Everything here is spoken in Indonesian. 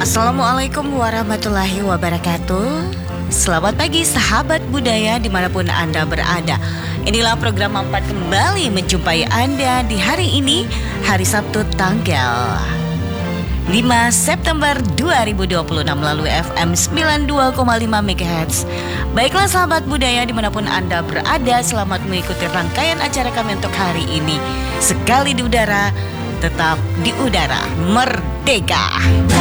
Assalamualaikum warahmatullahi wabarakatuh. Selamat pagi sahabat budaya dimanapun Anda berada. Inilah program 4 kembali menjumpai Anda di hari ini, hari Sabtu tanggal 5 September 2026 melalui FM 92,5 MHz. Baiklah sahabat budaya dimanapun Anda berada, selamat mengikuti rangkaian acara kami untuk hari ini. Sekali di udara, tetap di udara, merdeka.